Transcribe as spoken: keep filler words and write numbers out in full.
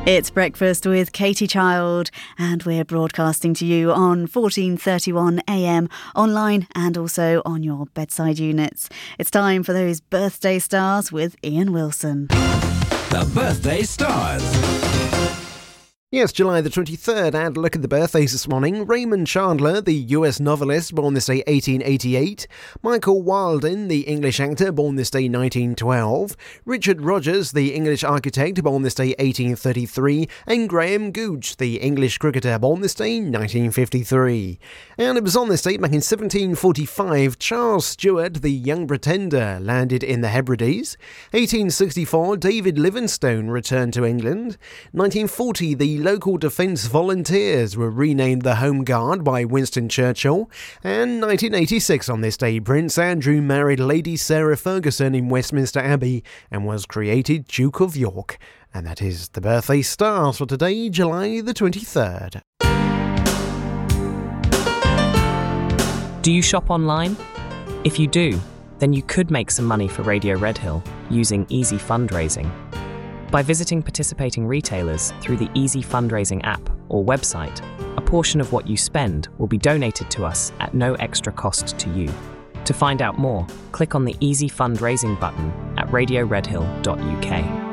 It's Breakfast with Katie Child, and we're broadcasting to you on fourteen thirty-one A M, online and also on your bedside units. It's time for those birthday stars with Ian Wilson. The Birthday Stars. Yes, July the twenty-third, and look at the birthdays this morning. Raymond Chandler, the U S novelist, born this day eighteen eighty-eight. Michael Walden, the English actor, born this day nineteen twelve. Richard Rogers, the English architect, born this day eighteen thirty-three. And Graham Gooch, the English cricketer, born this day nineteen fifty-three. And it was on this date back in seventeen forty-five, Charles Stewart, the Young Pretender, landed in the Hebrides. eighteen sixty-four, David Livingstone returned to England. nineteen forty, the local Defence Volunteers were renamed the Home Guard by Winston Churchill. And nineteen eighty-six, on this day, Prince Andrew married Lady Sarah Ferguson in Westminster Abbey and was created Duke of York. And that is the birthday stars for today, July the twenty-third. Do you shop online? If you do, then you could make some money for Radio Redhill using Easy Fundraising. By visiting participating retailers through the Easy Fundraising app or website, a portion of what you spend will be donated to us at no extra cost to you. To find out more, click on the Easy Fundraising button at radio redhill dot U K.